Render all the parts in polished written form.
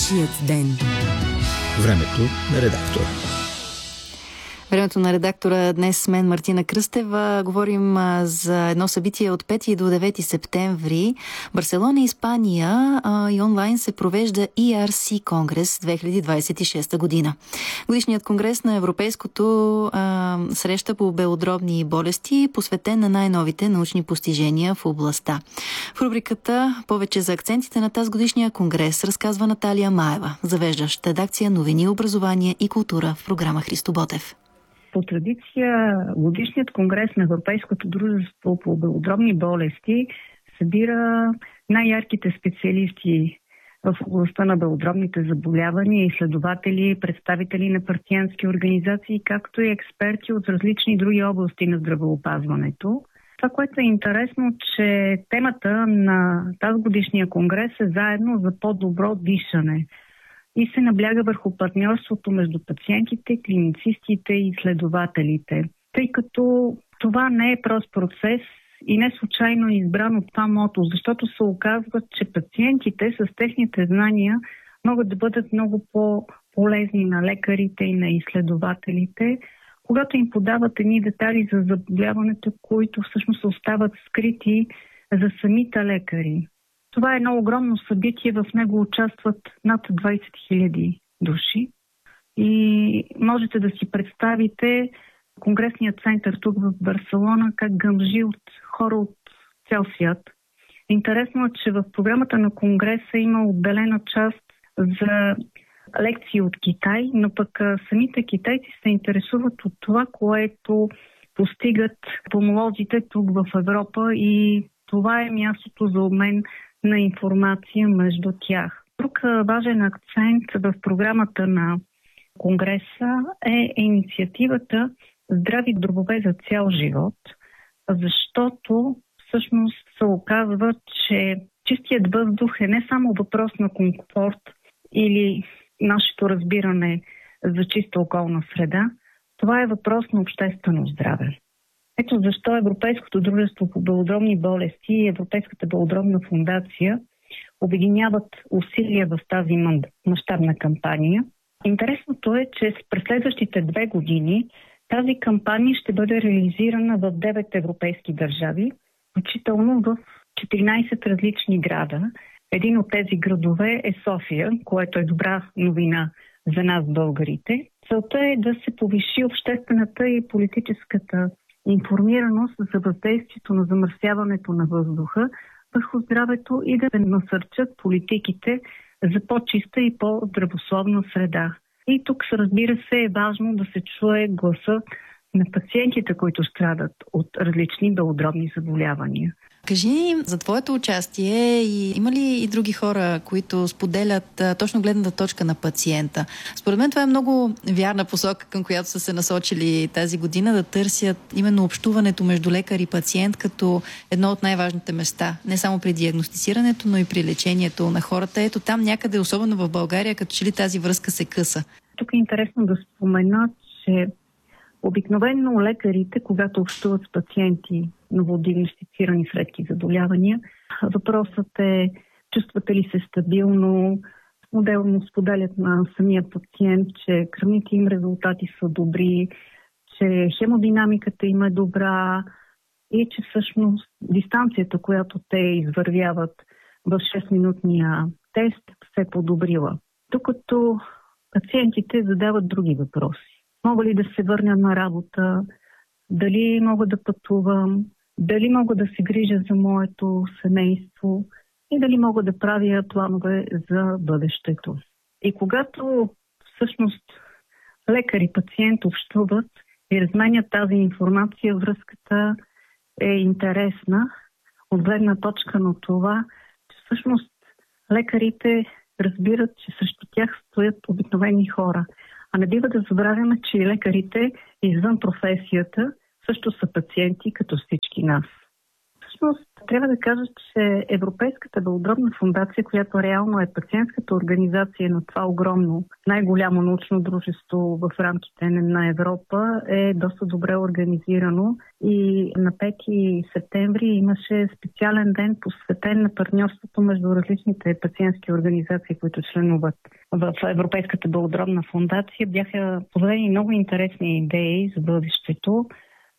Нашият ден. Времето на редактора. Времето на редактора днес с мен Мартина Кръстева. Говорим за едно събитие от 5 до 9 септември. Барселона, Испания и онлайн се провежда ERC Конгрес 2026 година. Годишният конгрес на Европейското среща по белодробни болести, посветен на най-новите научни постижения в областта. В рубриката повече за акцентите на тази годишния конгрес разказва Наталия Маева, завеждащ редакция новини, образование и култура в програма Христо Ботев. По традиция, годишният конгрес на Европейското дружество по белодробни болести събира най-ярките специалисти в областта на белодробните заболявания, изследователи, представители на пациентски организации, както и експерти от различни други области на здравеопазването. Това, което е интересно, че темата на тази годишния конгрес е заедно за по-добро дишане. И се набляга върху партньорството между пациентите, клиницистите и изследователите. Тъй като това не е прост процес и не случайно е избрано това мото, защото се оказва, че пациентите с техните знания могат да бъдат много по-полезни на лекарите и на изследователите, когато им подават едни детали за заболяването, които всъщност остават скрити за самите лекари. Това е едно огромно събитие, в него участват над 20 000 души и можете да си представите конгресният център тук в Барселона как гъмжи от хора от цял свят. Интересно е, че в програмата на конгреса има отделена част за лекции от Китай, но пък самите китайци се интересуват от това, което постигат помолозите тук в Европа и това е мястото за обмен на информация между тях. Друг важен акцент в програмата на конгреса е инициативата Здрави дробове за цял живот, защото всъщност се оказва, че чистият въздух е не само въпрос на комфорт или нашето разбиране за чиста околна среда, това е въпрос на обществено здраве. Ето защо Европейското дружество по белодробни болести и Европейската белодробна фондация обединяват усилия в тази мащабна кампания. Интересното е, че през следващите 2 години тази кампания ще бъде реализирана в 9 европейски държави, включително в 14 различни града. Един от тези градове е София, което е добра новина за нас, българите. Целта е да се повиши обществената и политическата информираност за въздействието на замърсяването на въздуха върху здравето и да се насърчат политиките за по-чиста и по-здравословна среда. И тук, разбира се, е важно да се чуе гласа на пациентите, които страдат от различни белодробни заболявания. Кажи ни за твоето участие и има ли и други хора, които споделят точно гледната точка на пациента? Според мен това е много вярна посока, към която са се насочили тази година, да търсят именно общуването между лекар и пациент като едно от най-важните места. Не само при диагностицирането, но и при лечението на хората. Ето там някъде, особено в България, като че ли тази връзка се къса. Тук е интересно да спомена, че обикновено лекарите, когато общуват с пациенти новодиагностицирани с редки заболявания, въпросът е чувствате ли се стабилно, отделно споделят на самия пациент, че кръвните им резултати са добри, че хемодинамиката им е добра и че всъщност дистанцията, която те извървяват в 6-минутния тест, се е подобрила. Докато пациентите задават други въпроси. Мога ли да се върна на работа? Дали мога да пътувам? Дали мога да се грижа за моето семейство? И дали мога да правя планове за бъдещето? И когато всъщност лекар и пациент общуват и разменят тази информация, връзката е интересна от гледна точка на това, че всъщност лекарите разбират, че срещу тях стоят обикновени хора. А не бива да забравяме, че и лекарите извън професията също са пациенти, като всички нас. Всъщност, трябва да кажа, че Европейската белодробна фондация, която реално е пациентската организация на това огромно, най-голямо научно дружество в рамките на Европа, е доста добре организирано и на 5 септември имаше специален ден, посветен на партньорството между различните пациентски организации, които членуват в Европейската белодробна фондация. Бяха позволени много интересни идеи за бъдещето.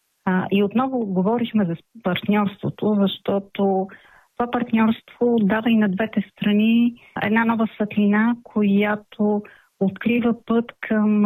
И отново говорихме за партньорството, защото това партньорство дава и на двете страни една нова светлина, която открива път към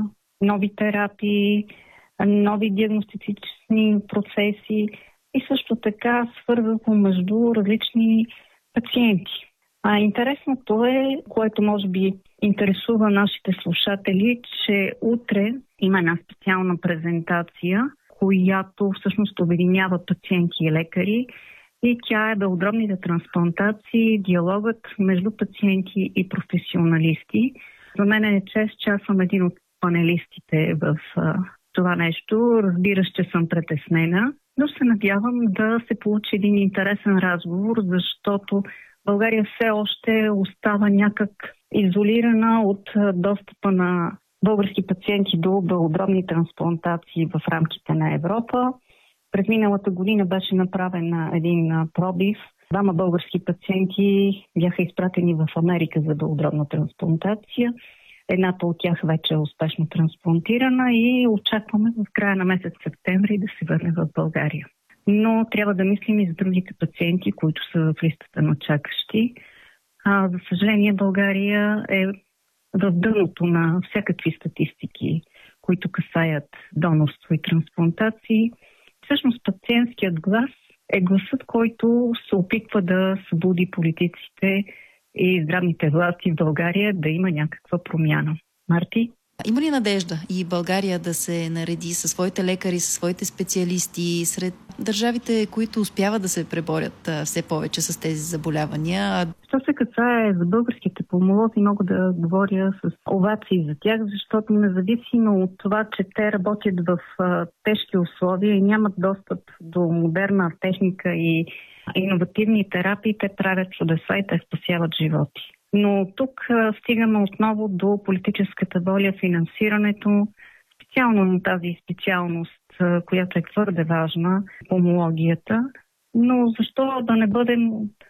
нови терапии, нови диагностични процеси и също така свързването между различни пациенти. Интересното е, което може би интересува нашите слушатели, че утре има една специална презентация, която всъщност обединява пациенти и лекари, и тя е белодробните трансплантации, диалогът между пациенти и професионалисти. За мен е чест, че аз съм един от панелистите в това нещо. Разбира се, че съм притеснена, но се надявам да се получи един интересен разговор, защото България все още остава някак изолирана от достъпа на български пациенти до белодробни трансплантации в рамките на Европа. През миналата година беше направен един пробив. 2 български пациенти бяха изпратени в Америка за белодробна трансплантация. Едната от тях вече е успешно трансплантирана и очакваме в края на месец септември да се върне в България. Но трябва да мислим и за другите пациенти, които са в листата на чакащи. За съжаление, България е в дъното на всякакви статистики, които касаят донорство и трансплантации. Всъщност пациентският глас е гласът, който се опитва да събуди политиците и здравните власти в България да има някаква промяна. Марти? Има ли надежда и България да се нареди със своите лекари, със своите специалисти сред държавите, които успяват да се преборят все повече с тези заболявания? Що се касае за българските пулмолози, мога да говоря с овации за тях, защото независимо от това, че те работят в тежки условия и нямат достъп до модерна техника и иновативни терапии, те правят чудеса и те спасяват животи. Но тук стигаме отново до политическата воля, финансирането, специално на тази специалност, която е твърде важна, пулмологията. Но защо да не бъдем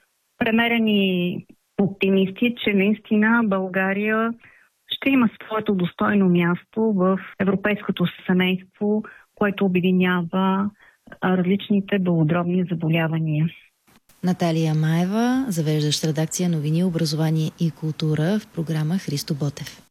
премерени оптимисти, че наистина България ще има своето достойно място в европейското семейство, което обединява различните белодробни заболявания. Наталия Маева, завеждащ редакция новини, образование и култура в програма Христо Ботев.